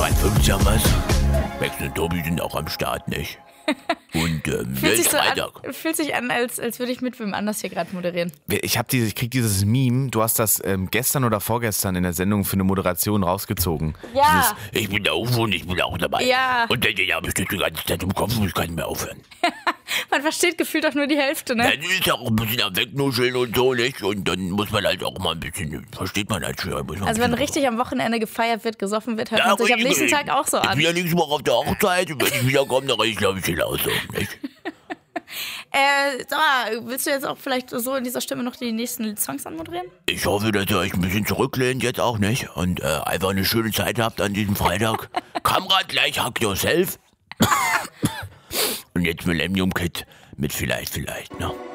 53 haben wir's. Max und Tobi sind auch am Start, nicht? Und Fühlt sich an, als würde ich mit wem anders hier gerade moderieren. Ich krieg dieses Meme, du hast das gestern oder vorgestern in der Sendung für eine Moderation rausgezogen. Ja. Ich bin da auch und ich bin auch dabei. Ja. Und der ja bestimmt die ganze Zeit im Kopf und ich kann nicht mehr aufhören. Man versteht gefühlt auch nur die Hälfte, ne? Dann ist ja auch ein bisschen am Wegnuscheln und so, nicht? Und dann muss man halt auch mal ein bisschen, versteht man halt schwer. Also wenn richtig am Wochenende gefeiert wird, gesoffen wird, hört man sich am nächsten Tag auch so an. Ich bin ja nächste Woche auf der Hochzeit und wenn ich wiederkomme, dann reiche ich, glaube ich, genauso, nicht? Sag mal, willst du jetzt auch vielleicht so in dieser Stimme noch die nächsten Songs anmoderieren? Ich hoffe, dass ihr euch ein bisschen zurücklehnt jetzt auch, nicht? Und einfach eine schöne Zeit habt an diesem Freitag. Kamerad gleich Hack Yourself. Und jetzt Millennium Kid mit vielleicht, ne?